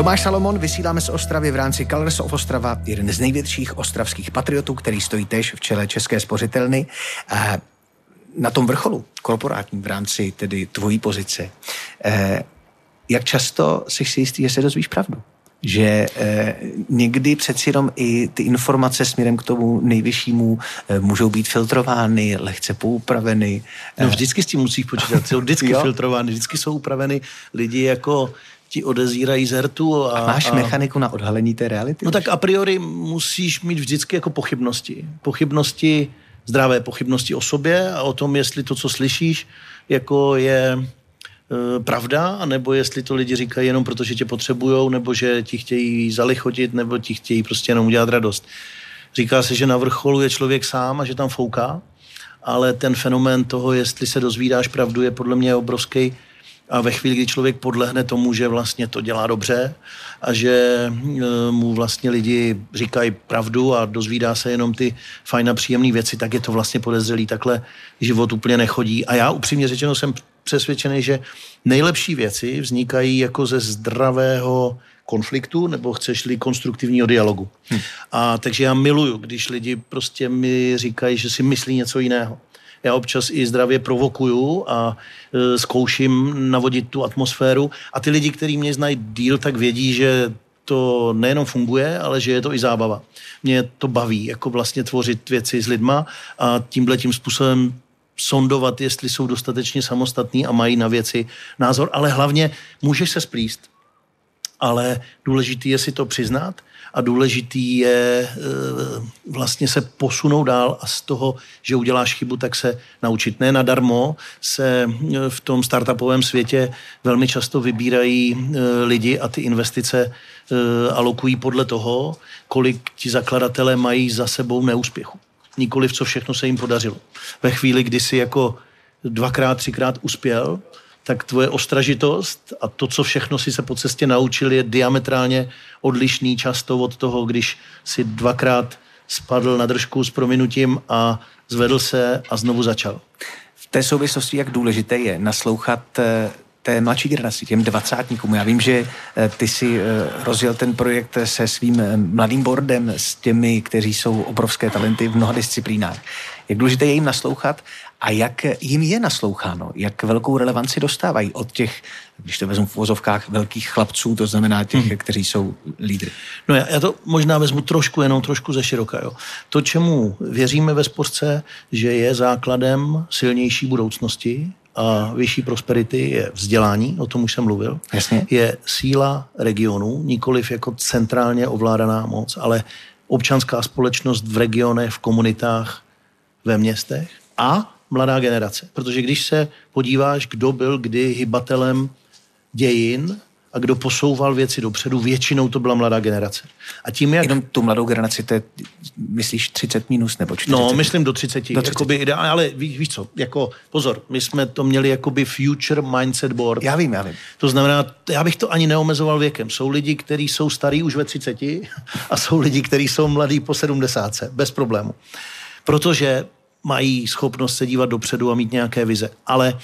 Tomáš Salomon, vysíláme z Ostravy v rámci Colors of Ostrava, jeden z největších ostravských patriotů, který stojí též v čele České spořitelny. Na tom vrcholu korporátním v rámci tedy tvojí pozice. Jak často jsi si jistý, že se dozvíš pravdu? Že někdy přeci jenom i ty informace směrem k tomu nejvyššímu můžou být filtrovány, lehce poupraveny. No vždycky s tím musíš počítat, jsou vždycky filtrovány, vždycky jsou upraveny lidi jako ti odezírají z hertu. A máš mechaniku na odhalení té reality? No tak a priori musíš mít vždycky jako pochybnosti. Pochybnosti, zdravé pochybnosti o sobě a o tom, jestli to, co slyšíš, jako je pravda, anebo jestli to lidi říkají jenom proto, že tě potřebujou, nebo že ti chtějí zalichotit, nebo ti chtějí prostě jenom udělat radost. Říká se, že na vrcholu je člověk sám a že tam fouká, ale ten fenomén toho, jestli se dozvídáš pravdu, je podle mě obrovský. A ve chvíli, kdy člověk podlehne tomu, že vlastně to dělá dobře a že mu vlastně lidi říkají pravdu a dozvídá se jenom ty fajn a příjemné věci, tak je to vlastně podezřelý. Takhle život úplně nechodí. A já upřímně řečeno jsem přesvědčený, že nejlepší věci vznikají jako ze zdravého konfliktu, nebo chceš-li konstruktivního dialogu. A takže já miluju, když lidi prostě mi říkají, že si myslí něco jiného. Já občas i zdravě provokuju a zkouším navodit tu atmosféru. A ty lidi, kteří mě znají díl, tak vědí, že to nejenom funguje, ale že je to i zábava. Mě to baví, jako vlastně tvořit věci s lidma a tímhletím způsobem sondovat, jestli jsou dostatečně samostatní a mají na věci názor. Ale hlavně můžeš se splíst. Ale důležitý je si to přiznat a důležitý je vlastně se posunout dál a z toho, že uděláš chybu, tak se naučit. Ne nadarmo se v tom startupovém světě velmi často vybírají lidi a ty investice alokují podle toho, kolik ti zakladatelé mají za sebou neúspěchu. Nikoliv, co všechno se jim podařilo. Ve chvíli, kdy si jako 2x, 3x uspěl, tak tvoje ostražitost a to, co všechno si se po cestě naučil, je diametrálně odlišný často od toho, když si 2x spadl na držku s prominutím a zvedl se a znovu začal. V té souvislosti, jak důležité je naslouchat té mladší generaci, těm dvacátníkům. Já vím, že ty si rozjel ten projekt se svým mladým boardem, s těmi, kteří jsou obrovské talenty v mnoha disciplínách. Jak důležité je jim naslouchat a jak jim je nasloucháno, jak velkou relevanci dostávají od těch, když to vezmu v uvozovkách, velkých chlapců, to znamená těch, kteří jsou lídry. No já to možná vezmu jenom trošku ze široka. Jo. To, čemu věříme ve sportce, že je základem silnější budoucnosti a vyšší prosperity, je vzdělání, o tom už jsem mluvil. Jasně. Je síla regionu, nikoliv jako centrálně ovládaná moc, ale občanská společnost v regionech, v komunitách, ve městech a mladá generace. Protože když se podíváš, kdo byl kdy hybatelem dějin a kdo posouval věci dopředu, většinou to byla mladá generace. A tím, jak... Jenom tu mladou generaci, to je, myslíš 30 minus nebo 40? No, myslím do 30. Jakoby ideálně, ale víš co, jako pozor, my jsme to měli jakoby Future Mindset Board. Já vím. To znamená, já bych to ani neomezoval věkem. Jsou lidi, kteří jsou starí už ve 30 a jsou lidi, kteří jsou mladí po 70, bez problému. Protože mají schopnost se dívat dopředu a mít nějaké vize. Ale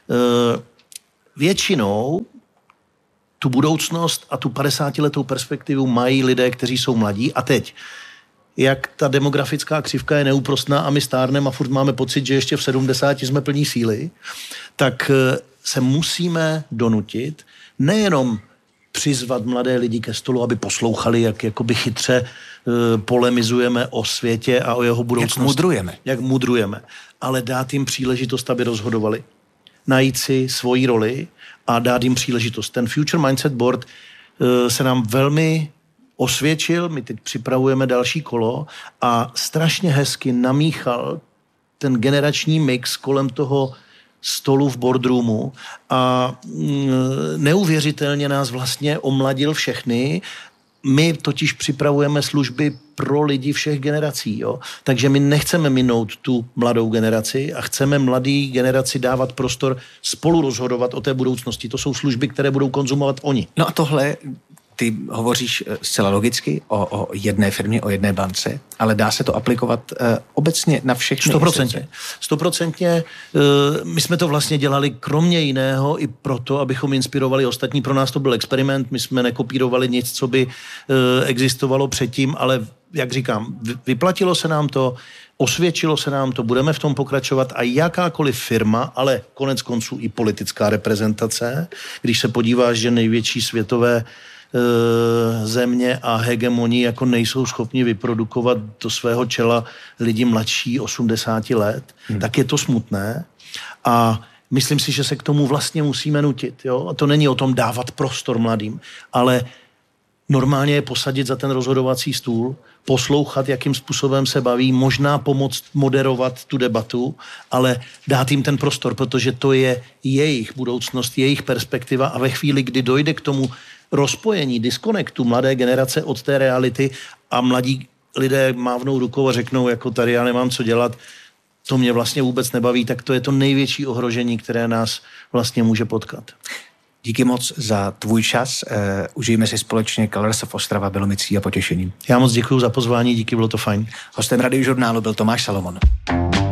většinou tu budoucnost a tu 50letou perspektivu mají lidé, kteří jsou mladí. A teď, jak ta demografická křivka je neúprostná a my stárneme a furt máme pocit, že ještě v 70 jsme plní síly, tak se musíme donutit nejenom přizvat mladé lidi ke stolu, aby poslouchali, jak jakoby chytře polemizujeme o světě a o jeho budoucnosti. Jak mudrujeme. Ale dát jim příležitost, aby rozhodovali. Najít si svoji roli a dát jim příležitost. Ten Future Mindset Board se nám velmi osvědčil, my teď připravujeme další kolo a strašně hezky namíchal ten generační mix kolem toho stolu v boardroomu a neuvěřitelně nás vlastně omladil všechny. My totiž připravujeme služby pro lidi všech generací, jo? Takže my nechceme minout tu mladou generaci a chceme mladý generaci dávat prostor spolu rozhodovat o té budoucnosti. To jsou služby, které budou konzumovat oni. No a tohle ty hovoříš zcela logicky o jedné firmě, o jedné bance, ale dá se to aplikovat obecně na všechny? 100%. My jsme to vlastně dělali kromě jiného i proto, abychom inspirovali ostatní. Pro nás to byl experiment, my jsme nekopírovali nic, co by existovalo předtím, ale jak říkám, vyplatilo se nám to, osvědčilo se nám to, budeme v tom pokračovat a jakákoliv firma, ale konec konců i politická reprezentace, když se podíváš, že největší světové země a hegemonii jako nejsou schopni vyprodukovat do svého čela lidi mladší 80 let, tak je to smutné a myslím si, že se k tomu vlastně musíme nutit. Jo? A to není o tom dávat prostor mladým, ale normálně je posadit za ten rozhodovací stůl, poslouchat, jakým způsobem se baví, možná pomoct moderovat tu debatu, ale dát jim ten prostor, protože to je jejich budoucnost, jejich perspektiva a ve chvíli, kdy dojde k tomu rozpojení, diskonektu mladé generace od té reality a mladí lidé mávnou rukou a řeknou, jako tady já nemám co dělat, to mě vlastně vůbec nebaví, tak to je to největší ohrožení, které nás vlastně může potkat. Díky moc za tvůj čas. Užijeme si společně Colors of Ostrava, bylo mi ctí a potěšením. Já moc děkuji za pozvání, díky, bylo to fajn. Hostem Radiožurnálu byl Tomáš Salomon.